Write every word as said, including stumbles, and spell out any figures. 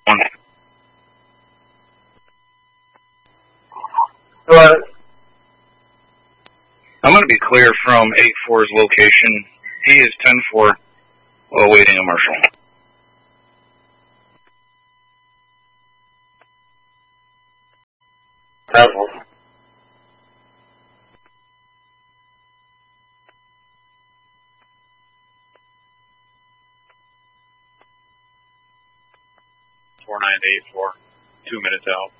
One. Hello. I'm going to be clear from eight four's location. He is ten four, awaiting a marshal. Apple. four nine eight four, two minutes out.